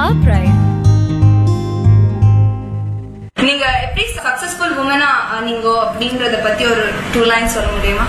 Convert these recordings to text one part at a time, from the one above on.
our pride. நீங்க எப்படி successful உமனா நீங்க அப்படிங்கறத பத்தி ஒரு 2 லைன் சொல்ல முடியுமா?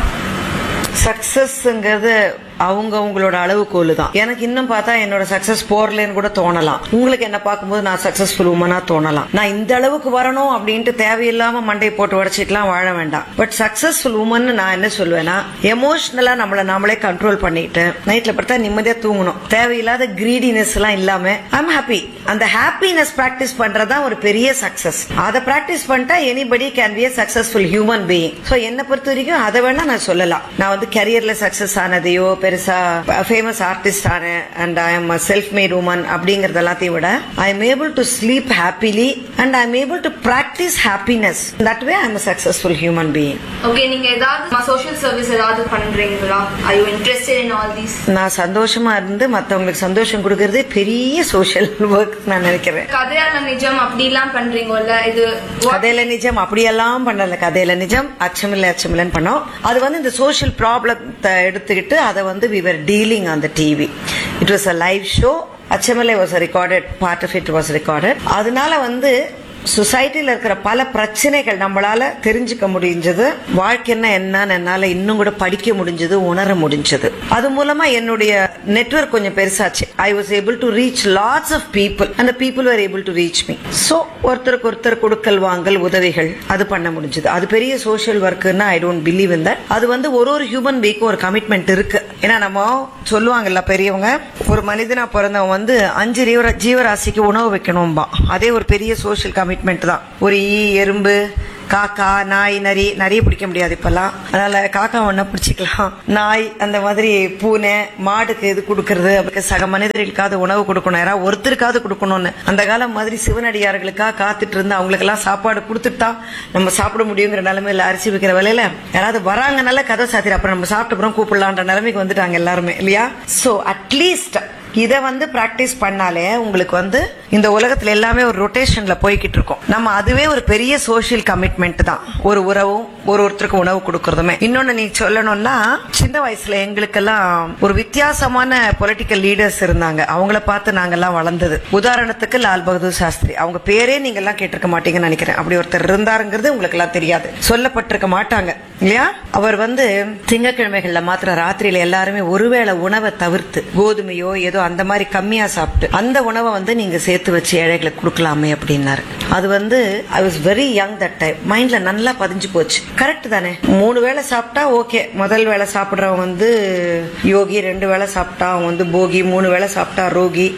சக்சஸ்ங்கிறது அவங்களோட அளவுகோல் தான். எனக்கு இன்னும் பார்த்தா என்னோட சக்சஸ் போறலன்னு கூட தோணலாம். உங்களுக்கு என்ன பார்க்கும்போது நான் சக்சஸ்ஃபுல் உமனா தோணலாம். நான் இந்த அளவுக்கு வரணும் அப்படின்ட்டு தேவையில்லாம மண்டை போட்டு உடச்சிட்டுலாம் வாழ வேண்டாம். பட் சக்சஸ்ஃபுல் உமன் நான் என்ன சொல்வேன்னா, எமோஷனலா நம்மள நாமளே கண்ட்ரோல் பண்ணிட்டு நைட்ல படுத்தா நிம்மதியா தூங்கணும். தேவையில்லாத கிரீடினஸ் எல்லாம் இல்லாம ஐம் ஹாப்பி. அந்த ஹாப்பினஸ் பிராக்டிஸ் பண்றதா ஒரு பெரிய சக்சஸ். அதை பிராக்டிஸ் பண்ணிட்டா anybody can be a successful human being. So என்ன பொறுத்த வரைக்கும் அதை வேணா நான் சொல்லலாம். நான் வந்து கரியர்ல சக்சஸ் ஆனதையோ பெருசா ஃபேமஸ் ஆர்டிஸ்ட் ஆனேன் and I am self mat woman அப்படிங்கறது எல்லாத்தையும் விட I am able to sleep happily and I am able to practise happiness. That way I am a successful human being. Okay, நீங்க ஏதாவது social service ஏதாவது பண்றீங்களா? Are you interested in all these? நான் சந்தோஷமா இருந்து மத்தவங்களுக்கு சந்தோஷம் கொடுக்கறதே பெரிய சோஷியல் ஒர்க் நான் நினைக்கிறேன். கதையால நிஜம் அப்படிலாம் பண்றீங்கல்ல, இது கதையில நிஜம் அப்படியெல்லாம் பண்ணல. கதையில நிஜம் அச்சமில்லை பண்ணோம். அது வந்து இந்த சோஷியல் ப்ராப்ளத்தை எடுத்துக்கிட்டு அதை வந்து we were dealing on the TV. It was a live show. Achamillai was a recorded, part of it was recorded. அதனால வந்து சொசைட்டில இருக்கிற பல பிரச்சனைகள் நம்மளால தெரிஞ்சுக்க முடிஞ்சது. வாழ்க்கைன்னா என்னன்னு என்னால இன்னும் கூட படிக்க முடிஞ்சது, உணர முடிஞ்சது. அது மூலமா என்னுடைய நெட்வொர்க் கொஞ்சம் பெருசாச்சு. I was able to reach lots of people and people are able to reach me. So ஒருத்தருக்கு ஒருத்தர் கொடுக்கல் வாங்கல் உதவிகள் அது பண்ண முடிஞ்சது. அது பெரிய social ஒர்க்னா I don't believe in that. அது வந்து ஒரு ஹியூமன் பீக்கும் ஒரு கமிட்மெண்ட் இருக்கு. ஏன்னா நம்ம சொல்லுவாங்கல்ல பெரியவங்க, ஒரு மனிதனா பிறந்தவன் வந்து 5 ஜீவராசிக்கு உணவு வைக்கணும்பா. அதே ஒரு பெரிய சோஷியல் கமிட்மெண்ட் தான். ஒரு ஈ, எறும்பு, காக்கா, நாய், நிறைய பிடிக்க முடியாது இப்பெல்லாம். அதனால காக்கா ஒண்ணா பிடிச்சிக்கலாம். நாய், அந்த மாதிரி பூனை, மாடுக்கு இது கொடுக்கறது, அதுக்கு சக மனிதர்களுக்காவது உணவு கொடுக்கணும், யாராவது ஒருத்தருக்காவது கொடுக்கணும்னு அந்த காலம் மாதிரி சிவனடியார்களுக்காக காத்துட்டு இருந்து அவங்களுக்கு எல்லாம் சாப்பாடு கொடுத்துட்டா நம்ம சாப்பிட முடியுங்கிற நிலைமையில அரிசி விற்கிற வேலையில யாராவது வராங்கனால கதை சாத்திர அப்புறம் நம்ம சாப்பிட்ட அப்புறம் கூப்பிடலான்ற நிலைமைக்கு வந்துட்டாங்க எல்லாருமே இல்லையா? சோ அட்லீஸ்ட் இத வந்து பிராக்டிஸ் பண்ணாலே உங்களுக்கு வந்து இந்த உலகத்துல எல்லாமே ஒரு ரொட்டேஷன்ல போய்கிட்டு இருக்கும். நம்ம அதுவே ஒரு பெரிய சோசியல் கமிட்மெண்ட் தான். ஒரு உறவும் ஒருத்தருக்கு உணவு கொடுக்கறதுமே. இன்னொன்னு நீ சொல்லணும்னா, சின்ன வயசுல எங்களுக்கெல்லாம் ஒரு வித்தியாசமான பொலிட்டிக்கல் லீடர்ஸ் இருந்தாங்க. அவங்கள பார்த்து நாங்கெல்லாம் வளர்ந்தது. உதாரணத்துக்கு லால் பகதூர் சாஸ்திரி. அவங்க பேரே நீங்க எல்லாம் கேட்டிருக்க மாட்டீங்கன்னு நினைக்கிறேன். அப்படி ஒருத்தர் இருந்தாருங்கிறது உங்களுக்கு எல்லாம் தெரியாது, சொல்லப்பட்டிருக்க மாட்டாங்க இல்லையா? அவர் வந்து திங்கட்கிழமைகள்ல மாத்திர ராத்திரியில எல்லாருமே ஒருவேளை உணவை தவிர்த்து கோதுமையோ ஏதோ அந்த மாதிரி கம்மியா சாப்பிட்டு அந்த உணவை வந்து நீங்க சேர்த்து வச்சு ஏழைகளுக்கு கொடுக்கலாமே அப்படின்னாரு. அது வந்து I was very young that time. மைண்ட்ல நல்லா பதிஞ்சு போச்சு. கரெக்ட் தானே? 3 வேளை சாப்பிட்டா ஓகே. முதல் வேளை சாப்பிடுறவங்க வந்து யோகி, 2 வேளை சாப்பிட்டா அவங்க வந்து போகி, 3 வேளை சாப்பிட்டா ரோகி,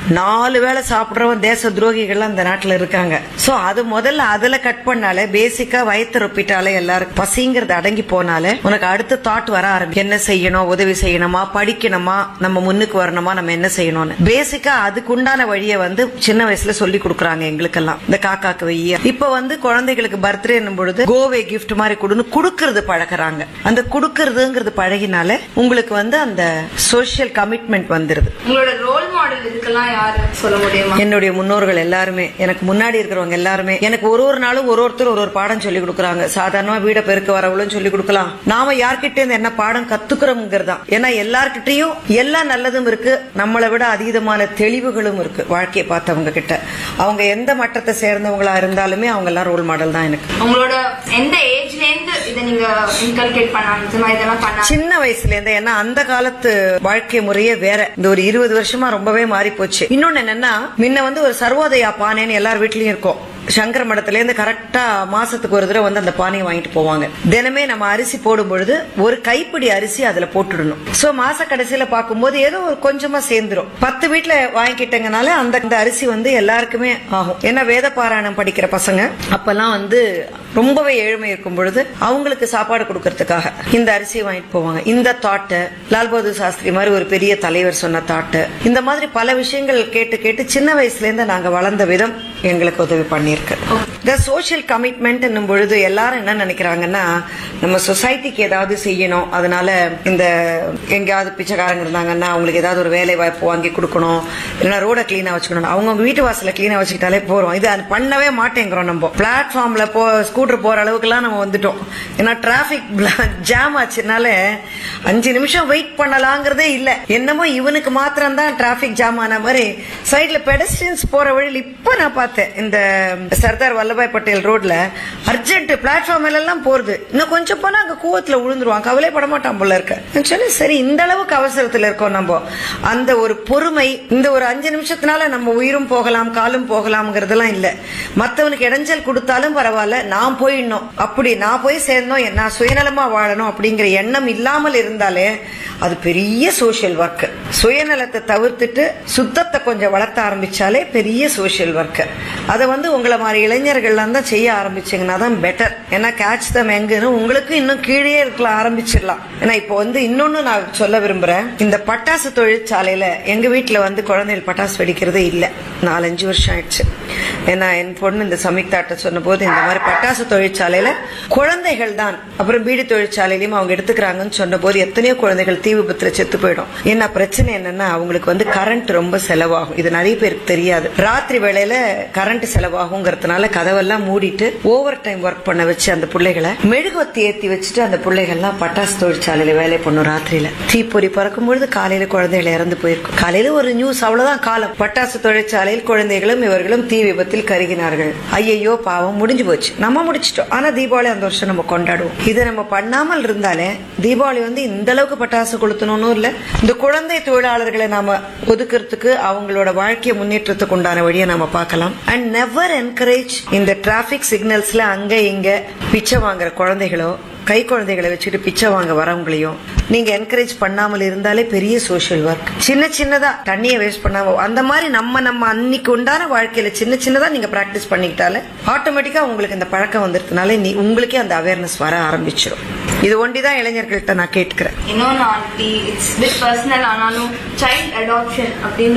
4 வேளை சாப்பிடுறவங்க தேச துரோகிகள் அந்த நாட்டுல இருக்காங்க. சோ அது முதல்ல அதுல கட் பண்ணாலே, பேசிக்கா வயிற்று ரொப்பிட்டாலே, எல்லாருக்கும் பசிங்கிறது அடங்கி போனாலே உனக்கு அடுத்த தாட் வர ஆரம்பிக்கும். என்ன செய்யணும், உதவி செய்யணுமா, படிக்கணுமா, நம்ம முன்னுக்கு வரணுமா, நம்ம என்ன செய்யணும்னு பேசிக்கா அதுக்குண்டான வழியை வந்து சின்ன வயசுல சொல்லி கொடுக்கறாங்க எங்களுக்கெல்லாம். இந்த காக்காக்கு வைய இப்ப வந்து குழந்தைகளுக்கு பர்த்டே பொழுது கோவே கிஃப்ட் மாதிரி கொடுக்கறது பழகிறாங்க. அந்த கொடுக்கறதுங்கிறது பழகினாலே உங்களுக்கு வந்து அந்த சோசியல் கமிட்மெண்ட் வந்துருது. உங்களோட ரோல் மாடல் இதுக்கெல்லாம் யாரு சொல்ல முடியுமா? என்னுடைய முன்னோர்கள் எல்லாருமே, எனக்கு முன்னாடி இருக்கிறவங்க எல்லாருமே எனக்கு ஒரு நாளும் ஒருத்தர் ஒரு பாடம் சொல்லி கொடுக்கறாங்க. சாதாரணமா வீட பெருக்க வரவளும் சொல்லி கொடுக்கலாம். நாம யார்கிட்ட இருந்து என்ன பாடம் கத்துக்கிறோம்ங்கிறதா. ஏன்னா எல்லார்கிட்டையும் எல்லா நல்லதும் இருக்கு, நம்மளை விட அதீதமான தெளிவுகளும் இருக்கு. வாழ்க்கையை பார்த்தவங்க கிட்ட அவங்க எந்த மட்டத்தை சேர்ந்தவங்களா இருந்தாலுமே அவங்க எல்லாம் ரோல் மாடல் தான் எனக்கு. உங்களோட எந்த ஏஜ்ல இருந்து இதை நீங்க இன்கல்கேட் பண்ணாங்க? சின்ன வயசுல இருந்து. ஏன்னா அந்த காலத்து வாழ்க்கை முறையே வேற. இந்த ஒரு 20 வருஷமா ரொம்பவே மாறி போச்சு. இன்னொன்னு என்னன்னா, முன்ன வந்து ஒரு சர்வோதயா பானைன்னு எல்லார் வீட்லயும் இருக்கும். சங்கர மடத்துல இருந்து கரெக்டா மாசத்துக்கு ஒரு தடவை வந்து அந்த பானையை வாங்கிட்டு போவாங்க. தினமே நம்ம அரிசி போடும் பொழுது ஒரு கைப்பிடி அரிசி அதுல போட்டுடணும். சோ மாச கடைசியில பாக்கும்போது ஏதோ ஒரு கொஞ்சமா சேர்ந்துரும். 10 வீட்டுல வாங்கிக்கிட்டங்கனால அந்த அரிசி வந்து எல்லாருக்குமே ஆகும். ஏன்னா வேத பாராயணம் படிக்கிற பசங்க அப்பெல்லாம் வந்து ரொம்பவே ஏழ்மை இருக்கும் பொழுது அவங்களுக்கு சாப்பாடு கொடுக்கறதுக்காக இந்த அரிசியை வாங்கிட்டு போவாங்க. இந்த தாட்டு லால் பகதூர் சாஸ்திரி மாதிரி ஒரு பெரிய தலைவர் சொன்ன தாட்டு, இந்த மாதிரி பல விஷயங்கள் கேட்டு கேட்டு சின்ன வயசுல இருந்து நாங்க வளர்ந்த விதம் எங்களுக்கு உதவி பண்ணிருக்கு. இந்த சோஷியல் கமிட்மெண்ட் என்னும் பொழுது எல்லாரும் என்ன நினைக்கிறாங்கன்னா, நம்ம சொசைட்டிக்கு ஏதாவது செய்யணும், அதனால இந்த எங்கேயாவது பிச்சைக்காரங்க இருந்தாங்கன்னா அவங்களுக்கு ஏதாவது ஒரு வேலை வாய்ப்பு வாங்கி கொடுக்கணும், இல்லைன்னா ரோட கிளீனா வச்சுக்கணும். அவங்க வீட்டு வாசல கிளீனா வச்சுக்கிட்டாலே போறோம். இது அது பண்ணவே மாட்டேங்கிறோம். நம்ம பிளாட்ஃபார்ம்ல ஸ்கூட்டர் போற அளவுக்கு எல்லாம் நம்ம வந்துட்டோம். ஏன்னா டிராபிக் ஜாம் ஆச்சுனால 5 நிமிஷம் வெயிட் பண்ணலாங்கிறதே இல்ல. என்னமோ இவனுக்கு மாத்திரம் தான் டிராபிக் ஜாம் ஆன மாதிரி சைட்ல பெடஸ்ட்ரியன்ஸ் போற வழியில் இப்ப நான் பார்த்தேன். இந்த சர்தார் வல்லபாய் பட்டேல் ரோட்ல அர்ஜென்ட் பிளாட்ஃபார்ம் எல்லாம் போறது. இன்னும் கொஞ்சம் போனா அங்க கூவத்துல விழுந்துருவான், கவலைப்பட மாட்டான் போல இருக்க சொல்லி. சரி, இந்த அளவுக்கு அவசரத்துல இருக்கோம் நம்ம. அந்த ஒரு பொறுமை, இந்த ஒரு 5 நிமிஷத்தினால நம்ம உயிரும் போகலாம் காலும் போகலாம்ங்கிறதெல்லாம் இல்ல. மத்தவனுக்கு இடைஞ்சல் கொடுத்தாலும் பரவாயில்ல, நான் போயிடணும், அப்படி நான் போய் சேர்ந்தோம், நான் சுயநலமா வாழணும் அப்படிங்கிற எண்ணம் இல்லாமல் இருந்தாலே அது பெரிய சோசியல் ஒர்க். சுயநலத்தை தவிர்த்துட்டு சுத்தத்தை கொஞ்சம் வளர்த்த ஆரம்பிச்சாலே பெரிய சோசியல் ஒர்க். அதை உங்களை மாதிரி இளைஞர்கள்லாம் தான் செய்ய ஆரம்பிச்சீங்கன்னா தான் பெட்டர். ஏன்னா கேட்ச் தம் எங்குன்னு உங்களுக்கு இன்னும் கீழே இருக்கலாம் ஆரம்பிச்சிடலாம். ஏன்னா இப்போ இன்னொன்னு நான் சொல்ல விரும்புறேன். இந்த பட்டாசு தொழிற்சாலையில எங்க வீட்டுல குழந்தைகள் பட்டாசு வெடிக்கிறதே இல்ல, 4-5 வருஷம் ஆயிடுச்சு. ஏன்னா என் பொண்ணு இந்த சமிக்தாட்ட சொன்ன போது இந்த மாதிரி பட்டாசு தொழிற்சாலையில குழந்தைகள் தான், அப்புறம் பீடி தொழிற்சாலையிலயும் அவங்க எடுத்துக்கிறாங்கன்னு சொன்ன போது எத்தனையோ குழந்தைகள் தீ விபத்துல செத்து போயிடும். என்ன பிரச்சனை என்னன்னா, அவங்களுக்கு கரண்ட் ரொம்ப செலவாகும். இது நிறைய பேருக்கு தெரியாது. ராத்திரி வேளையில கரண்ட் செலவாகுங்கிறதுனால கதவெல்லாம் மூடிட்டு ஓவர் டைம் ஒர்க் பண்ண வச்சு அந்த பிள்ளைகளை மெழுகுவத்தி ஏத்தி வச்சுட்டு அந்த பிள்ளைகள்லாம் பட்டாசு தொழிற்சாலையில வேலை பண்ணும். ராத்திரியில தீப்பொறி பறக்கும் பொழுது காலையில குழந்தைகள் இறந்து போயிருக்கும். காலையில ஒரு நியூஸ், அவ்வளவுதான் காலம். பட்டாசு தொழிற்சாலையில் குழந்தைகளும் இவர்களும் தீ விபத்தில் கருகினார்கள். ஐயோ பாவம், முடிஞ்சு போச்சு, நம்ம முடிச்சிட்டோம். ஆனா தீபாவளி அந்த வருஷம் நம்ம கொண்டாடுவோம். இதை நம்ம பண்ணாமல் இருந்தாலே தீபாவளி இந்த அளவுக்கு பட்டாசு கொளுத்தணும்னு இல்ல. இந்த குழந்தை தொழிலாளர்களை நாம ஒதுக்கிறதுக்கு, அவங்களோட வாழ்க்கையை முன்னேற்றத்துக்கு உண்டான வழியை நாம பார்க்கலாம். அண்ட் நெவர் என்கரேஜ் இந்த டிராபிக் சிக்னல்ஸ்ல அங்க இங்க பிச்சை வாங்குற குழந்தைகளோ, கை குழந்தைகளை வச்சுட்டு பிச்சை வாங்க வரவங்களையும் நீங்க என்கரேஜ் பண்ணாமல் இருந்தாலே பெரிய சோசியல் ஒர்க். சின்ன சின்னதா தண்ணியை வேஸ்ட் பண்ணாம அந்த மாதிரி நம்ம அன்னைக்கு உண்டான வாழ்க்கையில சின்ன சின்னதா நீங்க பிராக்டிஸ் பண்ணிக்கிட்டாலே ஆட்டோமேட்டிக்கா உங்களுக்கு இந்த பழக்கம் வந்துருக்கனால உங்களுக்கே அந்த அவேர்னஸ் வர ஆரம்பிச்சிடும். இது ஒண்டிதான் இளைஞர்கள்ட்ட நான் கேட்கிறேன். இன்னொன்னு ஆண்டி, இட்ஸ் பிட் பர்சனல், ஆனாலும் சைல்ட் அடாப்ஷன் அப்படின்னு